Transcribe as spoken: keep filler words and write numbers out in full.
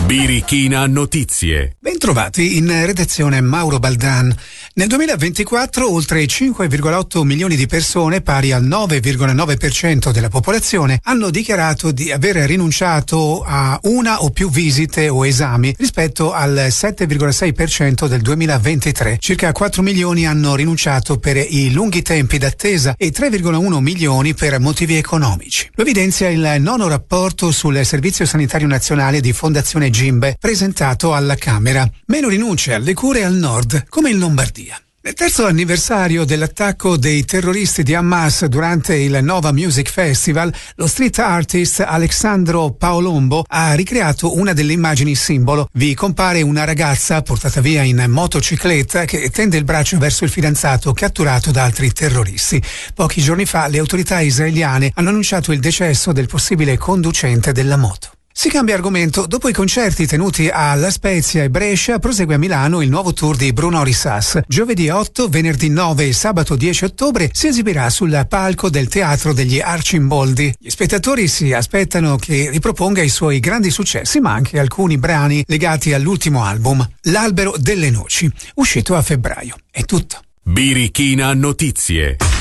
Birichina Notizie. Bentrovati in redazione Mauro Baldan. Nel duemilaventiquattro oltre cinque virgola otto milioni di persone, pari al nove virgola nove per cento della popolazione, hanno dichiarato di aver rinunciato a una o più visite o esami rispetto al sette virgola sei per cento del duemilaventitré. Circa quattro milioni hanno rinunciato per i lunghi tempi d'attesa e tre virgola uno milioni per motivi economici. Lo evidenzia il nono rapporto sul Servizio Sanitario Nazionale di Fondazione Gimbe, presentato alla Camera. Meno rinunce alle cure al nord, come in Lombardia. Nel terzo anniversario dell'attacco dei terroristi di Hamas durante il Nova Music Festival, lo street artist Alexandro Paolombo ha ricreato una delle immagini simbolo. Vi compare una ragazza portata via in motocicletta che tende il braccio verso il fidanzato catturato da altri terroristi. Pochi giorni fa le autorità israeliane hanno annunciato il decesso del possibile conducente della moto. Si cambia argomento. Dopo i concerti tenuti a La Spezia e Brescia, prosegue a Milano il nuovo tour di Bruno Risas. Giovedì otto, venerdì nove e sabato dieci ottobre si esibirà sul palco del Teatro degli Arcimboldi. Gli spettatori si aspettano che riproponga i suoi grandi successi, ma anche alcuni brani legati all'ultimo album, L'Albero delle Noci, uscito a febbraio. È tutto. Birichina Notizie.